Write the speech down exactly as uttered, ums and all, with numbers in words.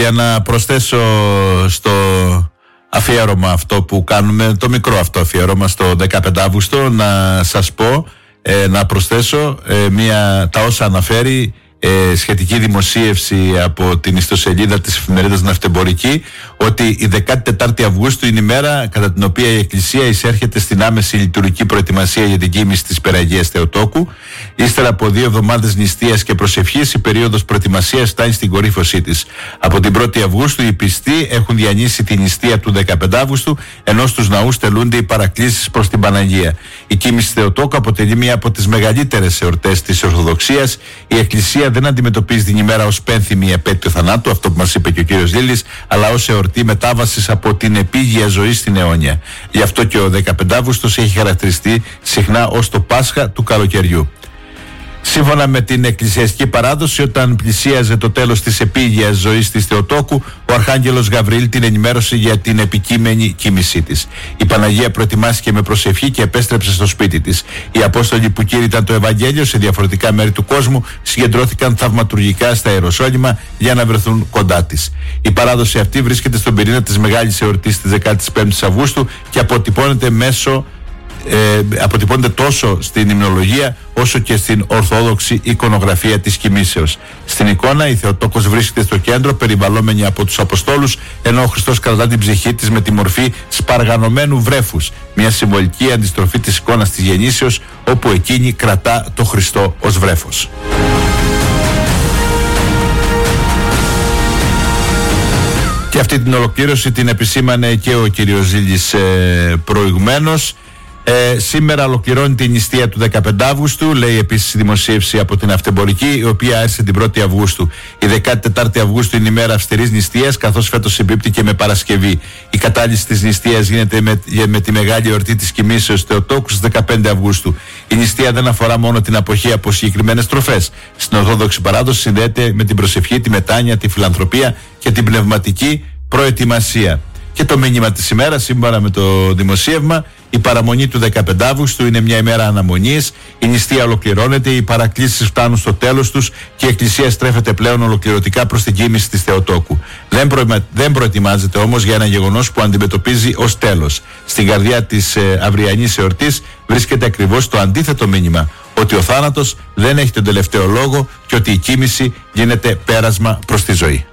Για να προσθέσω στο αφιέρωμα αυτό που κάνουμε, το μικρό αυτό αφιέρωμα στο δεκαπέντε Αυγούστου, να σας πω, ε, να προσθέσω ε, μια, τα όσα αναφέρει ε, σχετική δημοσίευση από την ιστοσελίδα της εφημερίδας Ναυτεμπορική, ότι η δεκατετάρτη Αυγούστου είναι η μέρα κατά την οποία η Εκκλησία εισέρχεται στην άμεση λειτουργική προετοιμασία για την κοίμηση της Περαγίας Θεοτόκου. Ύστερα από δύο εβδομάδες νηστείας και προσευχής, η περίοδος προετοιμασίας φτάνει στην κορύφωσή της. Από την πρώτη Αυγούστου οι πιστοί έχουν διανύσει την νηστεία του δεκαπέντε Αυγούστου, ενώ στους ναούς τελούνται οι παρακλήσεις προς την Παναγία. Η κοίμηση Θεοτόκου αποτελεί μία από τις μεγαλύτερες εορτές της Ορθοδοξίας. Η Εκκλησία δεν αντιμετωπίζει την ημέρα ως πένθυμη επέτειο θανάτου, αυτό που μας είπε και ο κύριος Λίλης, αλλά ως εορτή μετάβασης από την επίγεια ζωή στην αιώνια. Γι' αυτό και ο δεκαπέντε Αυγούστος έχει χαρακτηριστεί συχνά ως το Πάσχα του καλοκαιριού. Σύμφωνα με την εκκλησιαστική παράδοση, όταν πλησίαζε το τέλος της επίγειας ζωής της Θεοτόκου, ο Αρχάγγελος Γαβριήλ την ενημέρωσε για την επικείμενη κοίμησή της. Η Παναγία προετοιμάστηκε με προσευχή και επέστρεψε στο σπίτι της. Οι Απόστολοι που κήρυταν το Ευαγγέλιο σε διαφορετικά μέρη του κόσμου συγκεντρώθηκαν θαυματουργικά στα Ιεροσόλυμα για να βρεθούν κοντά της. Η παράδοση αυτή βρίσκεται στον πυρήνα της μεγάλης εορτής της δεκαπέμπτης Αυγούστου και αποτυπώνεται μέσω Ε, αποτυπώνεται τόσο στην υμνολογία όσο και στην ορθόδοξη εικονογραφία της κοιμήσεως. Στην εικόνα η Θεοτόκος βρίσκεται στο κέντρο, περιβαλλόμενη από τους Αποστόλους, ενώ ο Χριστός κρατά την ψυχή της με τη μορφή σπαργανωμένου βρέφους, μια συμβολική αντιστροφή της εικόνας της γεννήσεως, όπου εκείνη κρατά το Χριστό ως βρέφος. Και αυτή την ολοκλήρωση την επισήμανε και ο κύριος Ζήλης ε, προηγουμένως. Ε, σήμερα ολοκληρώνει την νηστεία του δεκαπέντε Αυγούστου, λέει επίσης η δημοσίευση από την Ναυτεμπορική, η οποία άρχισε την πρώτη Αυγούστου. Η δεκατετάρτη Αυγούστου είναι η μέρα αυστηρής νηστείας, καθώς φέτος συμπίπτει και με Παρασκευή. Η κατάληξη της νηστείας γίνεται με, με τη μεγάλη εορτή της κοιμήσεως Θεοτόκου στις δεκαπέντε Αυγούστου. Η νηστεία δεν αφορά μόνο την αποχή από συγκεκριμένες τροφές. Στην Ορθόδοξη παράδοση συνδέεται με την προσευχή, τη μετάνοια, τη φιλανθρωπία και την πνευματική προετοιμασία. Και το μήνυμα της ημέρας, σύμφωνα με το δημοσίευμα, η παραμονή του δεκαπέντε Αυγούστου είναι μια ημέρα αναμονής. Η νηστεία ολοκληρώνεται, οι παρακλήσεις φτάνουν στο τέλος τους και η Εκκλησία στρέφεται πλέον ολοκληρωτικά προς την κοίμηση της Θεοτόκου. Δεν, προημα... δεν προετοιμάζεται όμως για ένα γεγονός που αντιμετωπίζει ως τέλος. Στην καρδιά της ε, αυριανής εορτής βρίσκεται ακριβώς το αντίθετο μήνυμα, ότι ο θάνατος δεν έχει τον τελευταίο λόγο και ότι η κοίμηση γίνεται πέρασμα προς τη ζωή.